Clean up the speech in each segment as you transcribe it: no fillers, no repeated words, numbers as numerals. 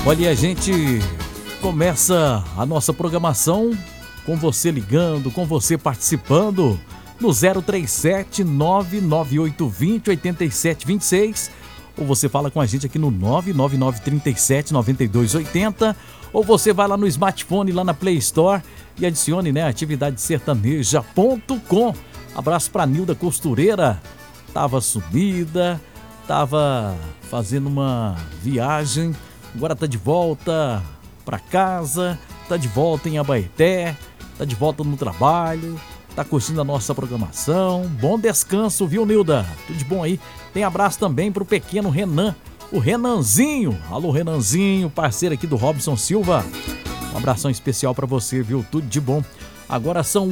Olha, e a gente começa a nossa programação com você ligando, com você participando no 037 99820 8726, ou você fala com a gente aqui no 99937 9280, ou você vai lá no smartphone, lá na Play Store e adicione, né, atividadesertaneja.com. Abraço pra Nilda Costureira, tava sumida, tava fazendo uma viagem, agora tá de volta pra casa, tá de volta em Abaeté, tá de volta no trabalho, tá curtindo a nossa programação. Bom descanso, viu, Nilda? Tudo de bom aí. Tem abraço também pro pequeno Renan, o Renanzinho. Alô, Renanzinho, parceiro aqui do Robson Silva. Um abração especial pra você, viu? Tudo de bom. Agora são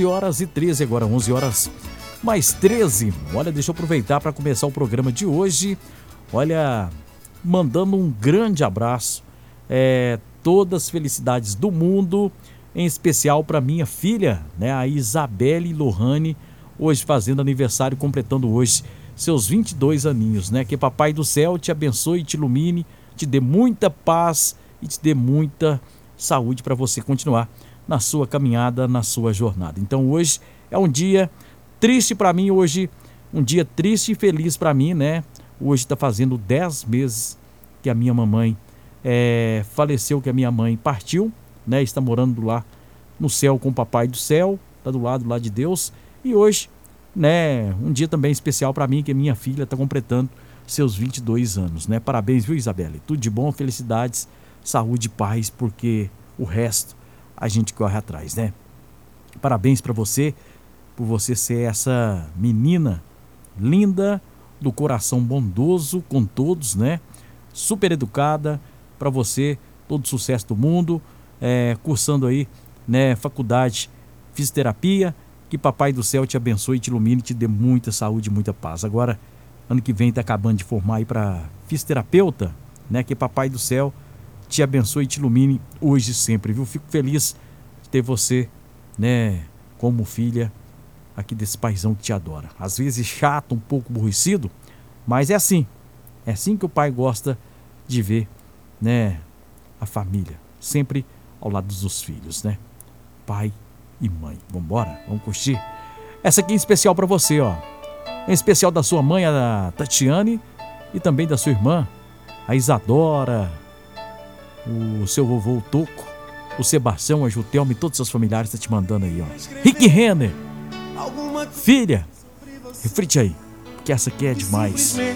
11h13, agora 11h mais 13. Olha, deixa eu aproveitar para começar o programa de hoje. Olha, mandando um grande abraço, todas as felicidades do mundo, em especial para minha filha, né, a Isabelle Lohane, hoje fazendo aniversário, completando hoje seus 22 aninhos, né? Que Papai do Céu te abençoe e te ilumine, te dê muita paz e te dê muita saúde para você continuar na sua caminhada, na sua jornada. Então hoje é um dia triste para mim, hoje um dia triste e feliz para mim, né? Hoje está fazendo 10 meses que a minha mamãe faleceu, que a minha mãe partiu, né? Está morando lá no céu com o Papai do Céu, está do lado lá de Deus. E hoje, né, um dia também especial para mim, que a minha filha está completando seus 22 anos, né? Parabéns, viu, Isabelle? Tudo de bom, felicidades, saúde e paz, porque o resto a gente corre atrás, né? Parabéns para você, por você ser essa menina linda, do coração bondoso com todos, né? Super educada, para você, todo sucesso do mundo, cursando aí, né, faculdade, fisioterapia, que Papai do Céu te abençoe, te ilumine, te dê muita saúde e muita paz. Agora, ano que vem tá acabando de formar aí para fisioterapeuta, né? Que Papai do Céu te abençoe e te ilumine hoje e sempre, viu? Fico feliz de ter você, né, como filha aqui desse paizão que te adora. Às vezes chato, um pouco aborrecido, mas é assim que o pai gosta de ver, né, a família, sempre ao lado dos filhos, né? Pai e mãe. Vambora, vamos curtir. Essa aqui é em especial para você, ó. Em especial da sua mãe, a Tatiane, e também da sua irmã, a Isadora, o seu vovô o Toco, o Sebastião, a Jutelma e todos os seus familiares estão te mandando aí, ó. Rick Renner, filha, reflete aí, porque essa aqui é demais.